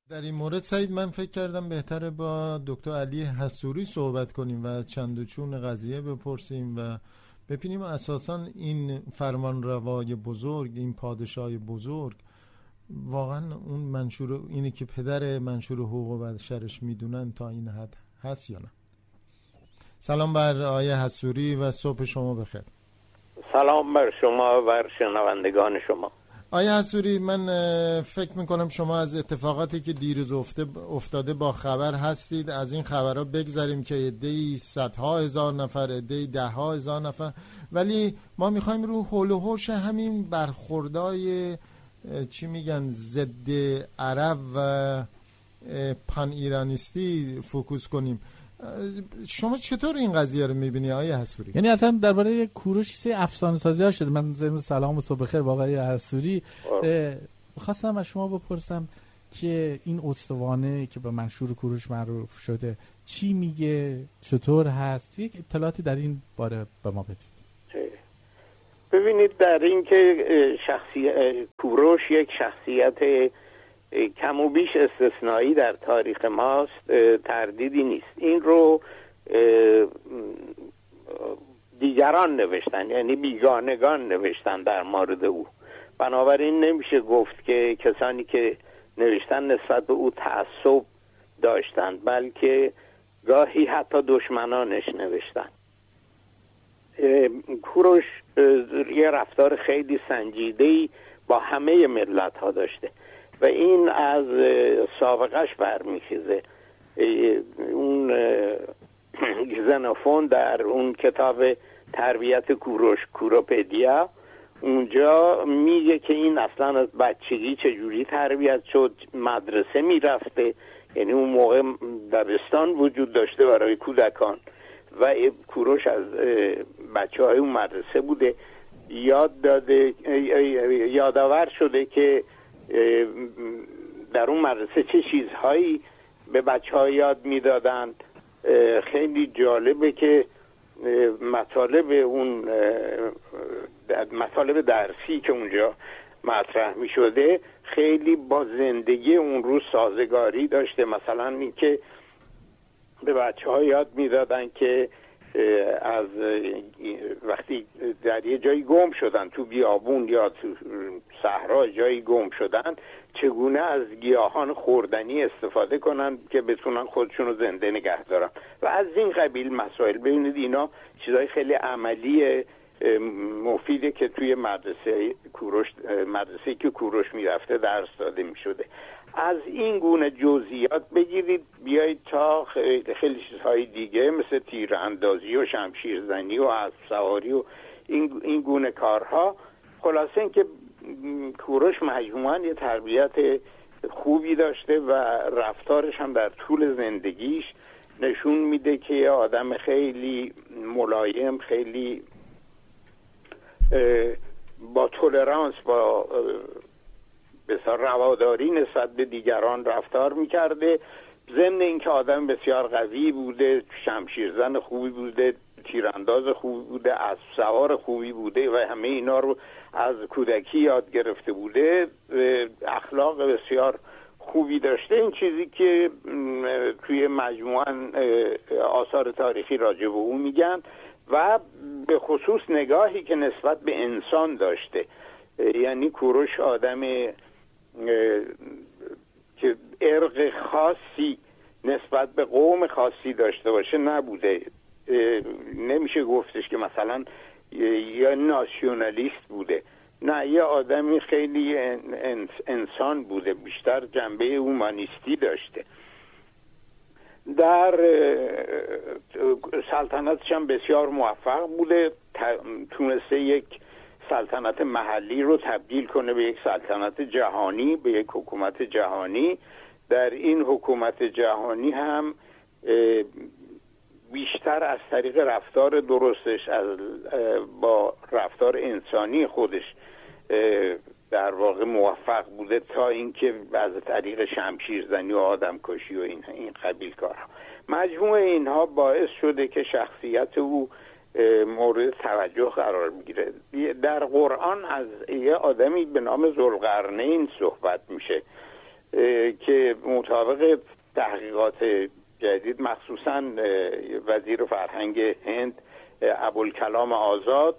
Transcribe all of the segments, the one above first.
در این مورد سعید من فکر کردم بهتره با دکتر علی حصوری صحبت کنیم و چند و چون قضیه بپرسیم و ببینیم اساساً این فرمانروای بزرگ، این پادشاه بزرگ، واقعا اون منشور اینی که پدر منشور حقوق بشرش میدونن تا این حد هست یا نه؟ سلام بر آقای حصوری و صبح شما بخیر. سلام بر شما و شنوندگان شما. آقای حصوری، من فکر میکنم شما از اتفاقاتی که دیروز افتاده با خبر هستید. از این خبرها بگذاریم که عده‌ای صدها هزار نفر، عده‌ای ده‌ها هزار نفر، ولی ما میخوایم رو حول و حوش همین برخوردای چی میگن ضد عرب و پان ایرانیستی فوکوس کنیم. شما چطور این قضیه رو میبینی آقای حصوری؟ یعنی اصلا درباره کوروش سه افسانه سازی ها شده. من سلام و صبح بخیر با آقای حصوری. خواستم از شما بپرسم که این استوانه که به منشور کوروش معروف شده چی میگه، چطور هست؟ یک اطلاعاتی در این باره به ما بدید. ببینید، در این که کوروش یک شخصیت کم و بیش استثنایی در تاریخ ماست تردیدی نیست. این رو دیگران نوشتن، یعنی بیگانگان نوشتن در مورد او. بنابراین نمیشه گفت که کسانی که نوشتن نسبت به او تعصب داشتند، بلکه گاهی حتی دشمنانش نوشتن. کوروش یه رفتار خیلی سنجیده‌ای با همه ملت ها داشته و این از سابقش برمیخیزه. اون ژنوفون در اون کتاب تربیت کوروش، کوروپدیا، اونجا میگه که این اصلا از بچگی چجوری تربیت شد، مدرسه میرفته، یعنی اون موقع دبستان وجود داشته برای کودکان و کوروش از بچه های اون مدرسه بوده. یادآور شده که در اون مدرسه چه چیزهایی به بچه ها یاد میدادن. خیلی جالبه که مطالب درسی که اونجا مطرح می شده خیلی با زندگی اون روز سازگاری داشته. مثلا این که به بچه ها یاد می دادن که از وقتی در یه جایی گم شدن، تو بیابون یا تو صحرا جایی گم شدن، چگونه از گیاهان خوردنی استفاده کنن که بتونن خودشون رو زنده نگه دارن و از این قبیل مسائل. ببینید اینا چیزای خیلی عملی مفیده که توی مدرسه که کوروش میرفته درس داده میشده. از این گونه جزئیات بگیرید بیایید تا خیلی چیزهای دیگه مثل تیراندازی و شمشیرزنی و اسب سواری و این گونه کارها. خلاصه این که کوروش مجموعاً یه تربیت خوبی داشته و رفتارش هم در طول زندگیش نشون میده که یه آدم خیلی ملایم، خیلی با تولرانس، با بسیار رواداری نسبت به دیگران رفتار میکرده. ضمن اینکه آدم بسیار قوی بوده، شمشیرزن خوبی بوده، تیرانداز خوبی بوده، اسب سوار خوبی بوده و همه اینا رو از کودکی یاد گرفته بوده. اخلاق بسیار خوبی داشته. این چیزی که توی مجموعاً آثار تاریخی راجع به او میگن و به خصوص نگاهی که نسبت به انسان داشته. یعنی کوروش آدم که ارق خاصی نسبت به قوم خاصی داشته باشه نبوده. نمیشه گفتش که مثلا یا ناسیونالیست بوده، نه، یه آدمی خیلی انسان بوده، بیشتر جنبه اومانیستی داشته. در سلطنتش هم بسیار موفق بوده، تونسته یک سلطنت محلی رو تبدیل کنه به یک سلطنت جهانی، به یک حکومت جهانی. در این حکومت جهانی هم بیشتر از طریق رفتار درستش با رفتار انسانی خودش در واقع موفق بوده تا اینکه از طریق شمشیرزنی و آدمکشی و این قبیل کارها. مجموع اینها باعث شده که شخصیت او مورد توجه قرار میگیره. در قرآن از یه آدمی به نام ذوالقرنین صحبت میشه که مطابق تحقیقات جدید مخصوصا وزیر فرهنگ هند ابوالکلام آزاد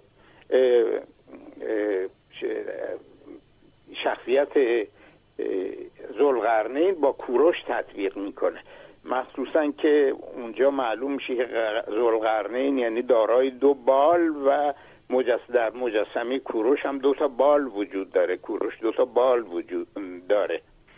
شخصیت ذوالقرنین با کوروش تطبیق میکنه، مخصوصا که اونجا معلوم میشه که ذوالقرنین یعنی دارای 2 بال و در مجسمه کوروش هم 2 تا بال وجود داره. کوروش 2 تا بال وجود داره.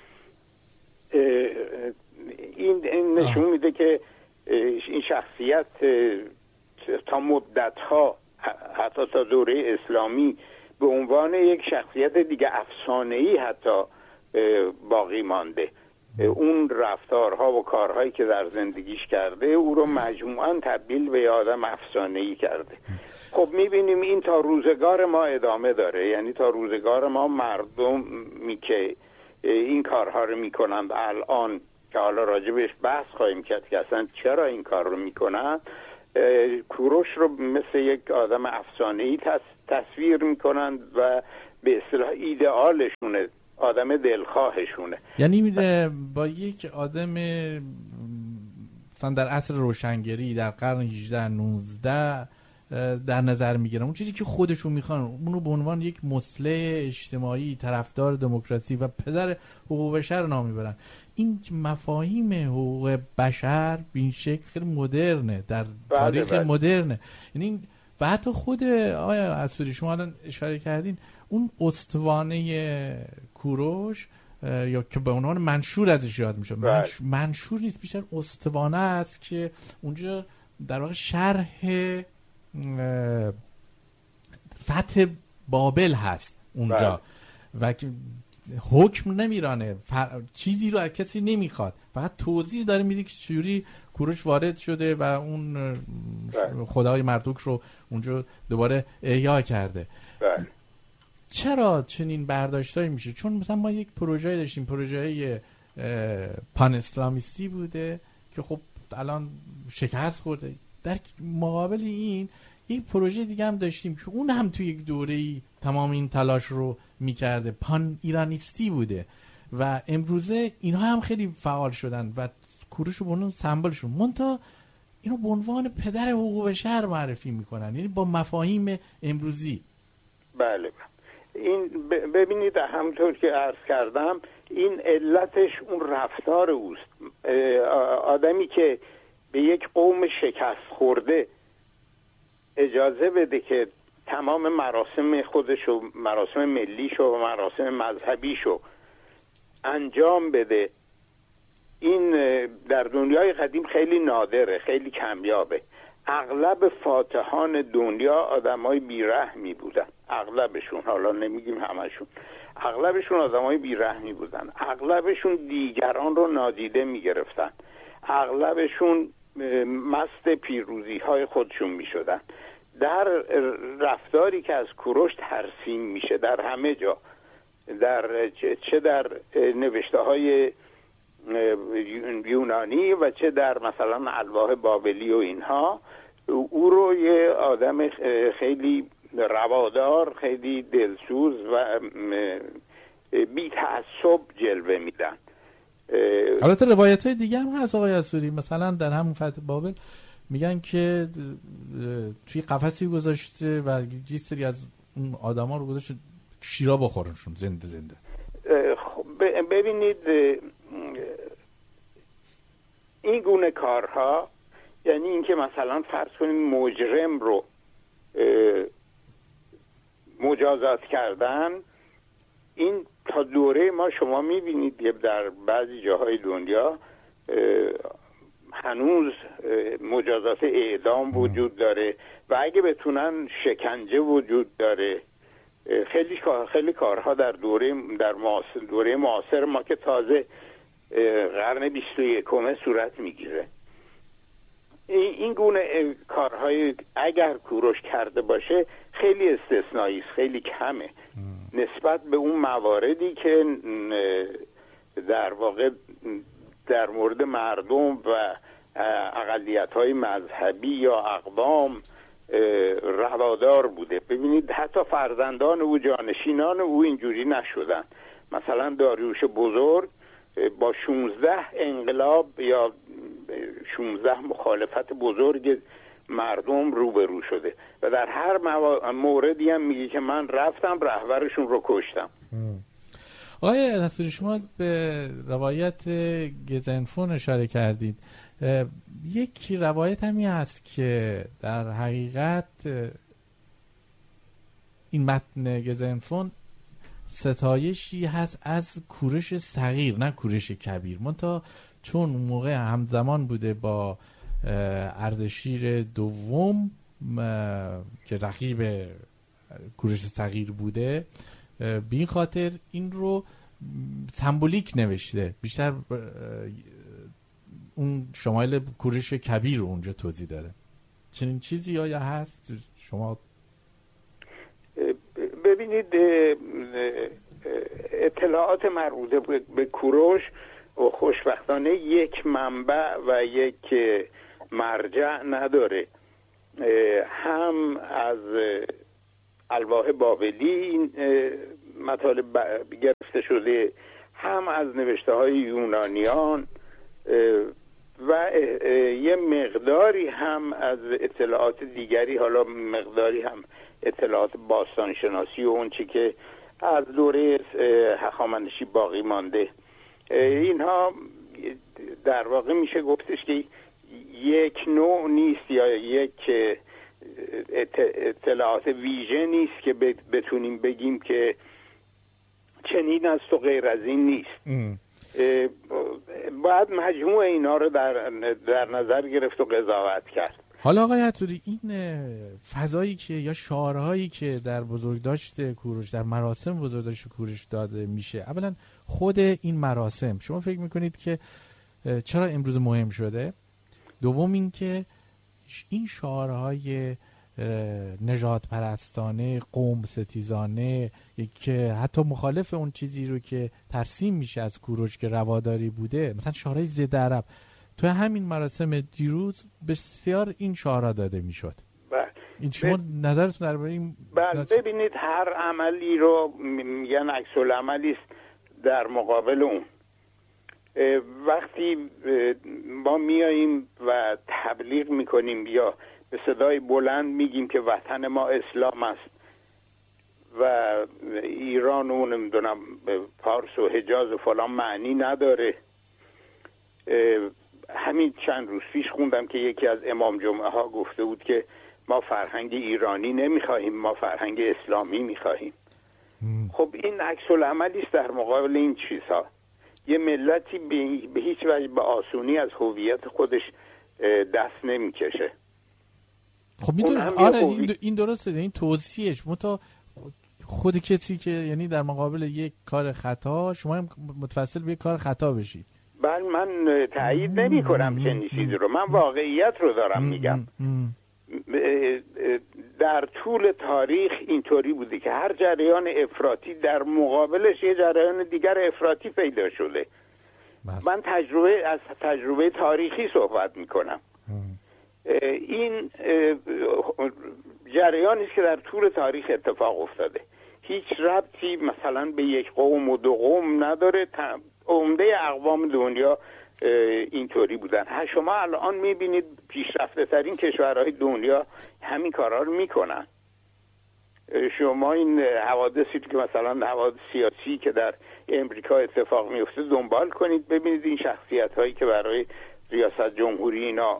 این نشون میده که این شخصیت تا مدت‌ها حتی تا دوره اسلامی به عنوان یک شخصیت دیگه افسانه‌ای حتی باقی مانده. اون رفتارها و کارهایی که در زندگیش کرده او رو مجموعاً تبدیل به آدم افسانه‌ای کرده. خب می‌بینیم این تا روزگار ما ادامه داره، یعنی تا روزگار ما مردمی که این کارها رو میکنند الان که حالا راجبش بحث خواهیم کرد که اصلا چرا این کار رو میکنند، کوروش رو مثل یک آدم افسانه‌ای تصویر میکنند و به اصطلاح ایدئالشونه، آدم دلخواهشونه. یعنی با یک آدم مثلا در عصر روشنگری در قرن 18 19 در نظر میگیرن اون چیزی که خودشون میخوان اونو به عنوان یک مصلح اجتماعی، طرفدار دموکراسی و پدر حقوق بشر نام میبرن. این مفاهیم حقوق بشر به این شکل خیلی مدرنه در تاریخ مدرنه. یعنی و حتی خود آقای عصوری شما الان اشاره کردین اون استوانه کوروش یا که به عنوان منشور ازش یاد میشه، منشور نیست، بیشتر استوانه است که اونجا در واقع شرح فتح بابل هست اونجا و حکم نمیرانه، چیزی رو از کسی نمیخواد، فقط توضیح داره میده که چجوری کوروش وارد شده و اون خدای مردوک رو اونجا دوباره احیا کرده. چرا چنین برداشتایی میشه؟ چون مثلا ما یک پروژه داشتیم، پروژه پان اسلامیستی بوده که خب الان شکست خورده. در مقابل این یک پروژه دیگه هم داشتیم که اون هم توی یک دوره‌ای تمام این تلاش رو میکرده، پان ایرانیستی بوده و امروزه اینها هم خیلی فعال شدن و کوروش رو به عنوان سمبلشون منتها اینو به عنوان پدر حقوق بشر معرفی میکنن، یعنی با مفاهیم امروزی. بله این ببینید همونطور که عرض کردم این علتش اون رفتار اوست. آدمی که به یک قوم شکست خورده اجازه بده که تمام مراسم خودشو، مراسم ملیشو و مراسم مذهبیشو انجام بده، این در دنیای قدیم خیلی نادره، خیلی کمیابه. اغلب فاتحان دنیا آدمای بیرحمی بودن، اغلبشون، حالا نمیگیم همشون، اغلبشون آدمای بیرحمی بودن، اغلبشون دیگران رو نادیده میگرفتن، اغلبشون مست پیروزی های خودشون میشدن. در رفتاری که از کوروش ترسیم میشه در همه جا، در چه در نوشته های یونانی و چه در مثلا الواح بابلی و اینها، او رو یه آدم خیلی روادار، خیلی دلسوز و بی تعصب جلوه میدن. البته روایت های دیگه هم هست آقای عصوری، مثلا در همون فتح بابل میگن که توی قفسی گذاشته و یه سری از اون آدما رو گذاشته شیرا بخورنشون زنده زنده. ببینید این گونه کارها، یعنی اینکه مثلا فرض کنید مجرم رو مجازات کردن، این تا دوره ما شما میبینید در بعضی جاهای دنیا هنوز مجازات اعدام وجود داره و اگه بتونن شکنجه وجود داره. خیلی کارها در دوره معاصر ما که تازه قرن 21 صورت میگیره. این گونه کارهای اگر کوروش کرده باشه خیلی استثنایی است، خیلی کمه نسبت به اون مواردی که در واقع در مورد مردم و اقلیت‌های مذهبی یا اقوام روادار بوده. ببینید حتی فرزندان او، جانشینان او اینجوری نشدن. مثلا داریوش بزرگ با 16 انقلاب یا 16 مخالفت بزرگ مردم روبرو شده و در هر موردی هم میگه که من رفتم رهبرشون رو کشتم. آقای نصیری، شما به روایت گزنفون اشاره کردید. یک روایت همی هست که در حقیقت این متن گزنفون ستایشی هست از کورش صغیر نه کورش کبیر، منتها چون اون موقع همزمان بوده با اردشیر دوم که رقیب کورش صغیر بوده، به این خاطر این رو سمبولیک نوشته، بیشتر اون شمایل کورش کبیر رو اونجا توضیح داده. چنین چیزی آیا هست؟ شما ببینید اطلاعات مربوطه به کوروش و خوشبختانه یک منبع و یک مرجع نداره. هم از الواح بابلی این مطالب گرفته شده، هم از نوشته های یونانیان و یه مقداری هم از اطلاعات دیگری، حالا مقداری هم اطلاعات باستانشناسی و اون چی که از دوره هخامنشی باقی مانده. اینها در واقع میشه گفتش که یک نوع نیست یا یک اطلاعات ویژه نیست که بتونیم بگیم که چنین است و غیر از این نیست. باید مجموع اینا رو در نظر گرفت و قضاوت کرد. حالا آقای عطوری، این فضایی که یا شعارهایی که در بزرگداشت کوروش، در مراسم بزرگداشت کوروش داده میشه، اولا خود این مراسم شما فکر میکنید که چرا امروز مهم شده؟ دوم این که این شعارهای نژاد پرستانه، قوم ستیزانه که حتی مخالف اون چیزی رو که ترسیم میشه از کوروش که رواداری بوده، مثلا شعارهای ضد عرب، تو همین مراسم دیروز بسیار این شعارها داده میشد. این شما نظرتون درباره این؟ ببینید هر عملی رو میگن عکس العملی است در مقابل اون. وقتی ما میاییم و تبلیغ میکنیم یا به صدای بلند میگیم که وطن ما اسلام است و ایران و نمیدونم پارس و حجاز و فلان معنی نداره. همین چند روز پیش خوندم که یکی از امام جمعه ها گفته بود که ما فرهنگ ایرانی نمیخواهیم، ما فرهنگ اسلامی میخواهیم. خب این عکس العملی است در مقابل این چیزها. یه ملتی به هیچ وجه به آسونی از هویت خودش دست نمیکشه. خب میدونم آره این درسته، این توصیهش خود کسی که یعنی در مقابل یک کار خطا شما هم متوسل به یک کار خطا بشید. بله من تایید نمی کنم چنین چیزی رو، من واقعیت رو دارم میگم. در طول تاریخ اینطوری بوده که هر جریان افراطی در مقابلش یه جریان دیگر افراطی پیدا شده. من از تجربه تاریخی صحبت میکنم. این جریانی است که در طول تاریخ اتفاق افتاده، هیچ ربطی مثلا به یک قوم و دو قوم نداره. عمده اقوام دنیا اینطوری بودن. شما الان میبینید پیشرفته ترین کشورهای دنیا همین کارا رو میکنن. شما این حوادثی که مثلا حوادث سیاسی که در امریکا اتفاق میفته دنبال کنید، ببینید این شخصیت هایی که برای ریاست جمهوری اینا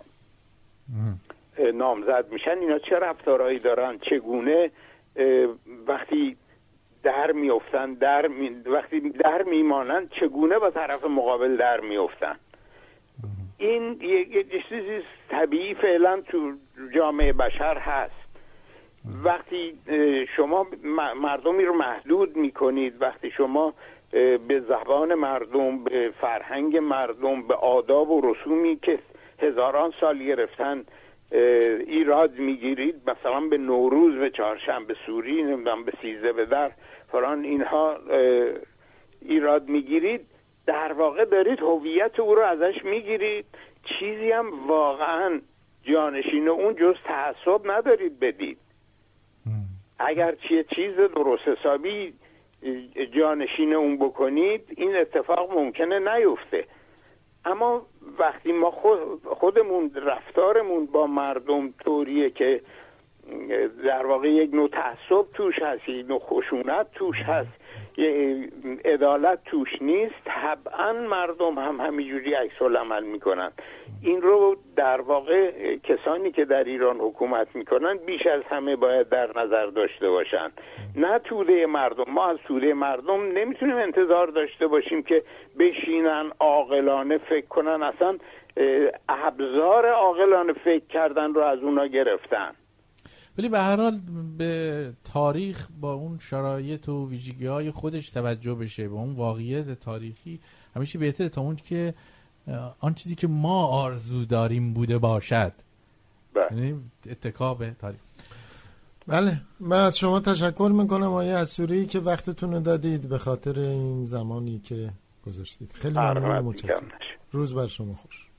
نامزد میشن، اینا چه رفتارهایی دارن، چگونه وقتی در میافتن وقتی در میمانن چگونه با طرف مقابل در میافتن. این یه چیزی طبیعی فعلا تو جامعه بشر هست. وقتی شما مردمی رو محدود میکنید، وقتی شما به زبان مردم، به فرهنگ مردم، به آداب و رسومی که هزاران سال گرفتن ایراد میگیرید، مثلا به نوروز، به چهارشنبه سوری، نمیدونم به 13 به در فلان اینها ایراد میگیرید، در واقع دارید هویت او رو ازش میگیرید. چیزی هم واقعا جانشین اون جز تعصب ندارید بدید. اگر چیز درست حسابی جانشین اون بکنید این اتفاق ممکنه نیفته. اما وقتی ما خودمون رفتارمون با مردم طوریه که در واقع یک نوع تعصب توش هست، یک نوع خشونت توش هست، عدالت توش نیست، طبعا مردم هم همینجوری عکس العمل میکنن. این رو در واقع کسانی که در ایران حکومت میکنن بیش از همه باید در نظر داشته باشن، نه توده مردم. ما از توده مردم نمیتونیم انتظار داشته باشیم که بشینن عاقلانه فکر کنن، اصلا ابزار عاقلانه فکر کردن رو از اونا گرفتن. ولی به هر حال به تاریخ با اون شرایط و ویژگی‌های خودش توجه بشه، با اون واقعیت تاریخی همیشه بهتره تا اون که آن چیزی که ما آرزو داریم بوده باشد. یعنی اتکا به تاریخ. بله، من از شما تشکر میکنم آقای عصوری که وقتتون رو دادید به خاطر این زمانی که گذاشتید. خیلی ممنون، متشکرم. روز بر شما خوش.